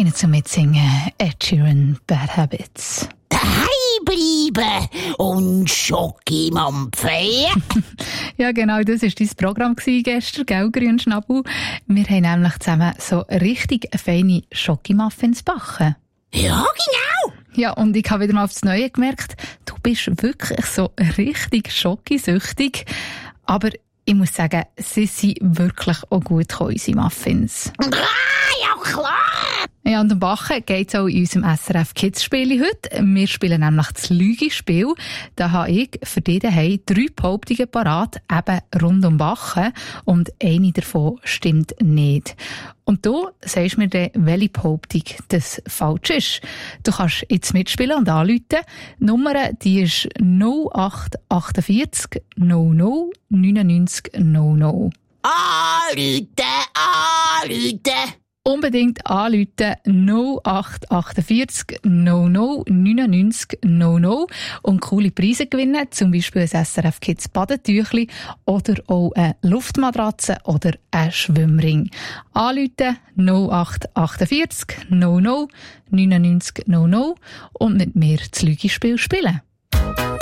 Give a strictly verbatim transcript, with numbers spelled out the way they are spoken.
Ihnen zum Mitsingen Ed Sheeran, Bad Habits. Daheim bleiben und Schoki mampfen. Ja, genau, das war dein Programm gestern, gell, Grünschnabel? Wir haben nämlich zusammen so richtig feine Schokimuffins backen. Ja, genau. Ja, und ich habe wieder mal aufs Neue gemerkt, du bist wirklich so richtig schokisüchtig. Aber ich muss sagen, sie sind wirklich auch gut gekommen, unsere Muffins. Ah, ja klar. Ja, und am Backen geht es auch in unserem S R F Kids Spiel heute. Wir spielen nämlich das Lügespiel. Da habe ich für dich daheim drei Behauptungen parat, eben rund um Backen. Und eine davon stimmt nicht. Und du sagst mir dann, welche Behauptung das falsch ist. Du kannst jetzt mitspielen und anrufen. Die Nummer, die ist null acht achtundvierzig null null neunundneunzig null null. Anrufen, anrufen. Unbedingt anrufen null acht achtundvierzig null null neunundneunzig null null und coole Preise gewinnen, zum Beispiel ein S R F Kids Badetüchli oder auch eine Luftmatratze oder ein Schwimmring. Anrufen null acht achtundvierzig null null neunundneunzig null null und mit mir das Lügespiel spielen.